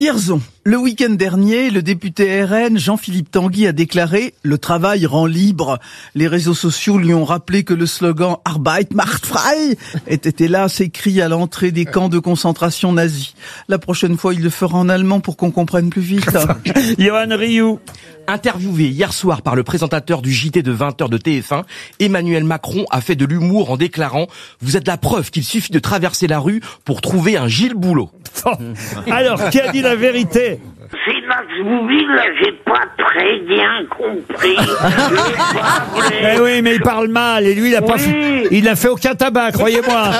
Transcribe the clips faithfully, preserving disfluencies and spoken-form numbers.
Hirzon. Le week-end dernier, le député R N Jean-Philippe Tanguy a déclaré « Le travail rend libre ». Les réseaux sociaux lui ont rappelé que le slogan « Arbeit macht frei » était hélas écrit à l'entrée des camps de concentration nazis. La prochaine fois, il le fera en allemand pour qu'on comprenne plus vite. Johan Rioux. Interviewé hier soir par le présentateur du J T de vingt heures de T F un, Emmanuel Macron a fait de l'humour en déclarant « Vous êtes la preuve qu'il suffit de traverser la rue pour trouver un Gilles Boulot ». Alors, qui a dit la vérité? C'est Max Boublil, là, j'ai pas très bien compris. Eh oui, mais il parle mal, et lui, il a pas Oui. fait, il n'a fait aucun tabac, croyez-moi.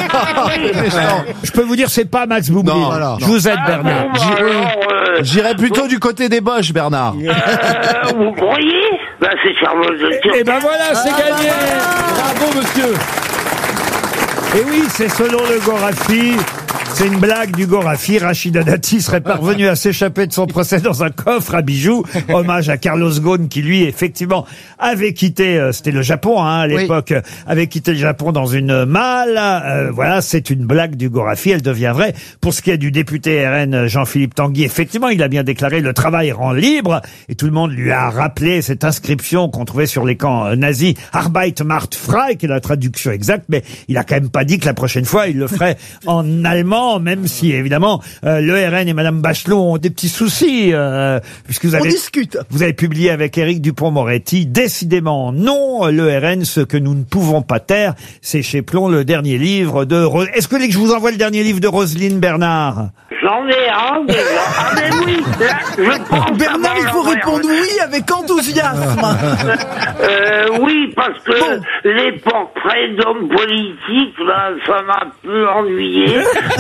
Je peux vous dire, c'est pas Max Boublil. Non, voilà. Je vous aide, Bernard. Ah, bon, bah, alors, euh, J'irais plutôt du côté des Boches, Bernard. euh, vous croyez? Bah, c'est Charles de Turc. Et ben voilà, c'est gagné. Bravo, monsieur. Et oui, c'est selon le Gorafi. C'est une blague du Gorafi. Rachida Dati serait parvenue à s'échapper de son procès dans un coffre à bijoux. Hommage à Carlos Ghosn qui, lui, effectivement, avait quitté, euh, c'était le Japon, hein, à l'époque, oui. avait quitté le Japon dans une malle. Euh, voilà, c'est une blague du Gorafi. Elle devient vraie. Pour ce qui est du député R N Jean-Philippe Tanguy, effectivement, il a bien déclaré « Le travail rend libre ». Et tout le monde lui a rappelé cette inscription qu'on trouvait sur les camps nazis, « Arbeit macht frei », qui est la traduction exacte. Mais il a quand même pas dit que la prochaine fois, il le ferait en allemand. Même si, évidemment, euh, le R N et Madame Bachelot ont des petits soucis, euh, puisque vous avez, On discute. Vous avez publié avec Éric Dupond-Moretti, décidément non, le R N, ce que nous ne pouvons pas taire, c'est chez Plon, le dernier livre de... Ro- Est-ce que je vous envoie le dernier livre de Roselyne Bernard? J'en ai un déjà. Ah, mais oui, là, je pense Bernard, il faut avoir répondre oui avec enthousiasme. Euh, oui, parce que Bon. les portraits d'hommes politiques, là, ça m'a un peu ennuyé.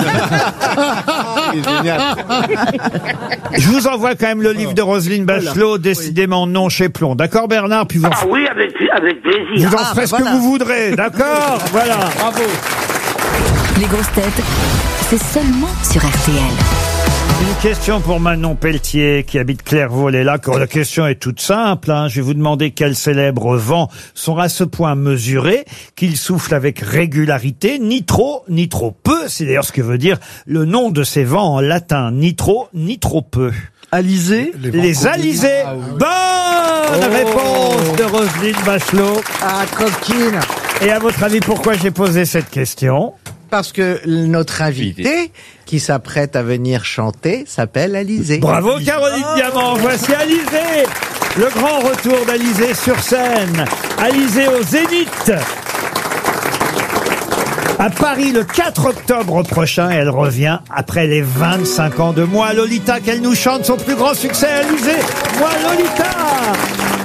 Je vous envoie quand même le livre de Roselyne Bachelot, décidément non chez Plon. D'accord, Bernard? Puis vous en, Ah oui, avec, avec plaisir. vous en Ah, ferez ce voilà. que vous voudrez, d'accord? Voilà. Bravo. Les grosses têtes, c'est seulement sur R T L. Une question pour Manon Pelletier qui habite Clairvaux. Et là, la question est toute simple. Hein. Je vais vous demander quels célèbres vents sont à ce point mesurés qu'ils soufflent avec régularité, ni trop, ni trop peu. C'est d'ailleurs ce que veut dire le nom de ces vents en latin. Ni trop, ni trop peu. Alizé. Les alizés. Bonne réponse de Roselyne Bachelot. Ah, coquine. Et à votre avis, pourquoi j'ai posé cette question? Parce que notre invité, qui s'apprête à venir chanter, s'appelle Alizé. Bravo Caroline Diamant, voici Alizé. Le grand retour d'Alizé sur scène. Alizé au Zénith. À Paris le quatre octobre prochain, elle revient après les vingt-cinq ans de Moi Lolita, qu'elle nous chante son plus grand succès. Alizé, Moi Lolita.